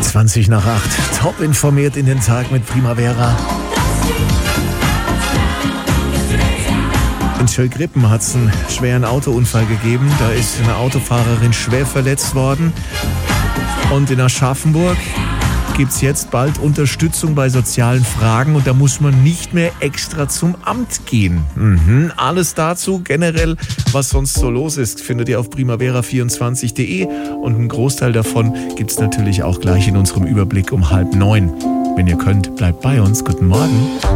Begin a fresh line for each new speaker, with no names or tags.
20 nach 8. Top informiert in den Tag mit Primavera. In Schöllgrippen hat es einen schweren Autounfall gegeben. Da ist eine Autofahrerin schwer verletzt worden. Und in Aschaffenburg gibt es jetzt bald Unterstützung bei sozialen Fragen und da muss man nicht mehr extra zum Amt gehen. Alles dazu, generell, was sonst so los ist, findet ihr auf primavera24.de und einen Großteil davon gibt es natürlich auch gleich in unserem Überblick um 8:30. Wenn ihr könnt, bleibt bei uns. Guten Morgen.